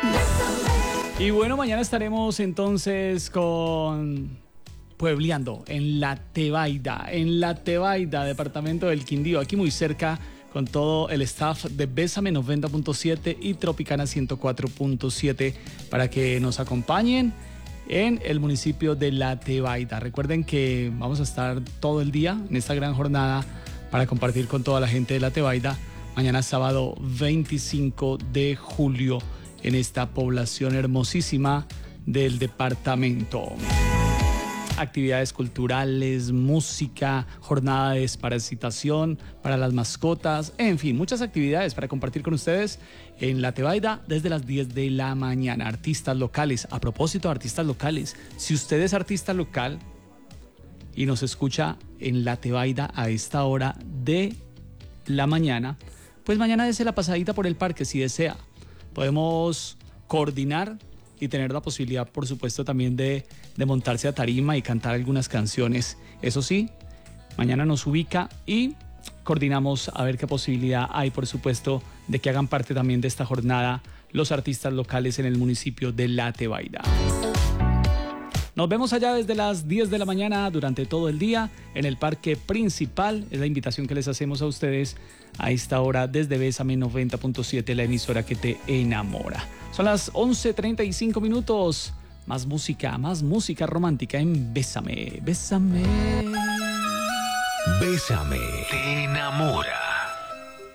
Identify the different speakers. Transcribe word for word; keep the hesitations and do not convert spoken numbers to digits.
Speaker 1: Y bueno, mañana estaremos entonces con puebleando en La Tebaida, en La Tebaida, departamento del Quindío, aquí muy cerca, con todo el staff de Bésame noventa punto siete y Tropicana ciento cuatro punto siete para que nos acompañen en el municipio de La Tebaida. Recuerden que vamos a estar todo el día en esta gran jornada para compartir con toda la gente de La Tebaida. Mañana sábado veinticinco de julio en esta población hermosísima del departamento. Actividades culturales, música, jornada de desparasitación para las mascotas, en fin, muchas actividades para compartir con ustedes en La Tebaida desde las diez de la mañana. Artistas locales, a propósito de artistas locales, si usted es artista local y nos escucha en La Tebaida a esta hora de la mañana, pues mañana dése la pasadita por el parque si desea. Podemos coordinar y tener la posibilidad, por supuesto, también de, de montarse a tarima y cantar algunas canciones. Eso sí, mañana nos ubica y coordinamos a ver qué posibilidad hay, por supuesto, de que hagan parte también de esta jornada los artistas locales en el municipio de La Tebaida. Nos vemos allá desde las diez de la mañana durante todo el día en el parque principal. Es la invitación que les hacemos a ustedes a esta hora desde Bésame noventa punto siete, la emisora que te enamora. Son las once treinta y cinco minutos. Más música, más música romántica en Bésame, Bésame.
Speaker 2: Bésame, te enamora.